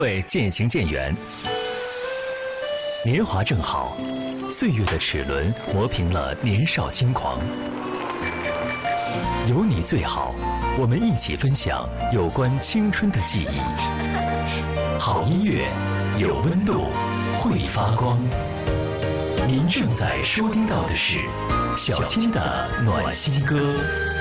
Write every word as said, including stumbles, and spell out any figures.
会渐行渐远，年华正好，岁月的齿轮磨平了年少轻狂。有你最好，我们一起分享有关青春的记忆。好音乐，有温度，会发光。您正在收听到的是小青的暖心歌。